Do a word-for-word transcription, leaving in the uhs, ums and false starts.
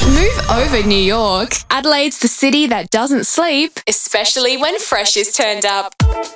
Move over, New York. Adelaide's the city that doesn't sleep, especially when Fresh is turned up.